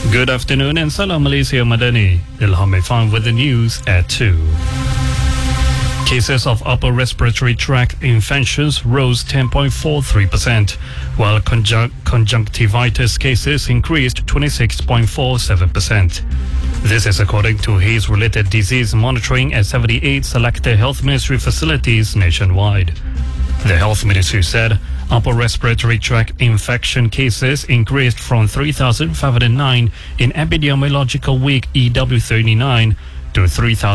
Good afternoon and Salam Malaysia Madani. Ilham Ifan with the news at 2. Cases of upper respiratory tract infections rose 10.43%, while conjunctivitis cases increased 26.47%. This is according to haze-related disease monitoring at 78 selected Health Ministry facilities nationwide. The Health Ministry said upper respiratory tract infection cases increased from 3,509 in epidemiological week EW39 to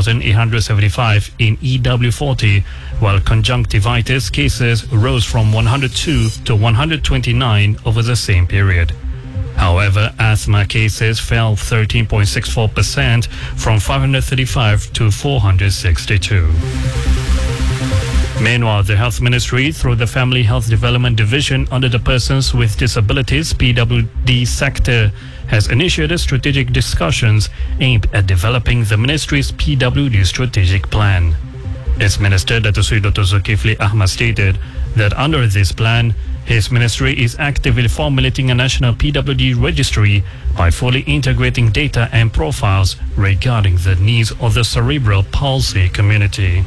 3,875 in EW40, while conjunctivitis cases rose from 102 to 129 over the same period. However, asthma cases fell 13.64% from 535 to 462. Meanwhile, the Health Ministry, through the Family Health Development Division under the Persons with Disabilities (PWD) sector, has initiated strategic discussions aimed at developing the Ministry's PWD strategic plan. Its Minister, Dr. Zulkifli Ahmad, stated that under this plan, his ministry is actively formulating a national PWD registry by fully integrating data and profiles regarding the needs of the cerebral palsy community.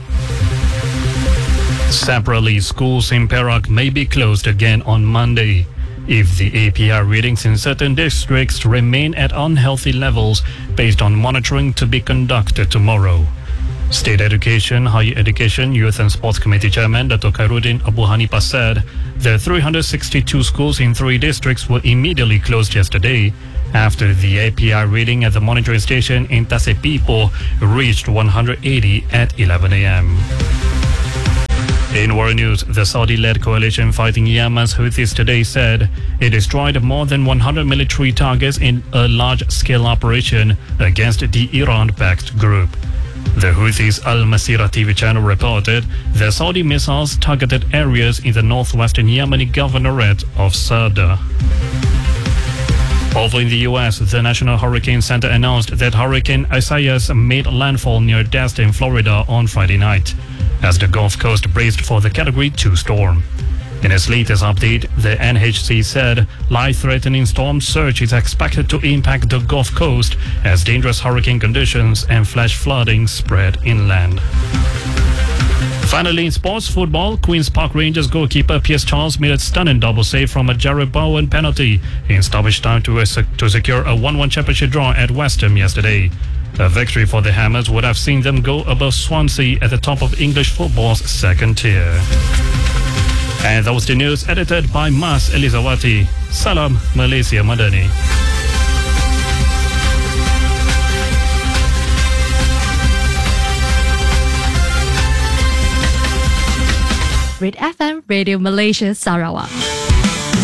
Separately, schools in Perak may be closed again on Monday if the APR readings in certain districts remain at unhealthy levels based on monitoring to be conducted tomorrow. State Education, Higher Education, Youth and Sports Committee Chairman Dato' Khairuddin Abu Hanifah said the 362 schools in 3 districts were immediately closed yesterday after the APR reading at the monitoring station in Tasek Pipo reached 180 at 11 a.m. In world news, the Saudi-led coalition fighting Yemen's Houthis today said it destroyed more than 100 military targets in a large-scale operation against the Iran-backed group. The Houthis Al-Masirah TV channel reported the Saudi missiles targeted areas in the northwestern Yemeni governorate of Sada. Over in the U.S., the National Hurricane Center announced that Hurricane Isaias made landfall near Destin, Florida on Friday night, as the Gulf Coast braced for the Category 2 storm. In its latest update, the NHC said life-threatening storm surge is expected to impact the Gulf Coast as dangerous hurricane conditions and flash flooding spread inland. Finally, in sports football, Queen's Park Rangers goalkeeper Piers Charles made a stunning double save from a Jared Bowen penalty in stoppage time to secure a 1-1 championship draw at West Ham yesterday. A victory for the Hammers would have seen them go above Swansea at the top of English football's second tier. And that was the news edited by Mas Elizawati. Salam Malaysia Madani. Red FM Radio Malaysia Sarawak.